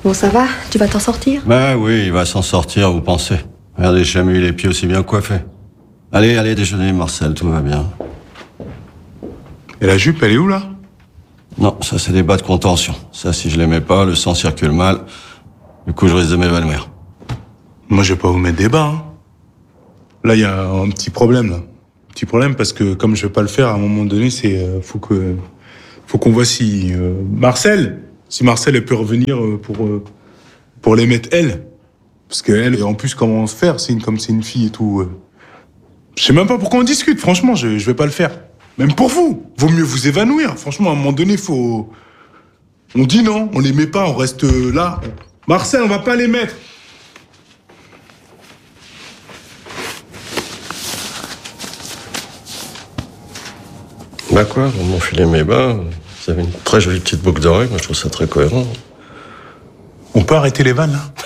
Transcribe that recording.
Bon, ça va? Tu vas t'en sortir? Bah oui, il va s'en sortir, vous pensez. Regardez, j'ai jamais eu les pieds aussi bien coiffés. Allez, allez déjeuner, Marcel, tout va bien. Et la jupe, elle est où, là? Non, ça c'est des bas de contention. Ça, si je les mets pas, le sang circule mal. Du coup, je risque de m'évanouir. Moi, je vais pas vous mettre des bas, hein. Là, il y a un petit problème, là. Un petit problème, parce que comme je vais pas le faire, à un moment donné, faut qu'on voit si Marcel elle peut revenir pour les mettre elle. Parce qu'elle, en plus, comment se faire, comme c'est une fille et tout. Je sais même pas pourquoi on discute, franchement, je vais pas le faire. Même pour vous, vaut mieux vous évanouir. Franchement, à un moment donné, on dit non, on les met pas, on reste là. Marcel, on va pas les mettre. Bah quoi, vous m'enfilez mes bas. Vous avez une très jolie petite boucle d'oreille, moi je trouve ça très cohérent. On peut arrêter les vannes, là?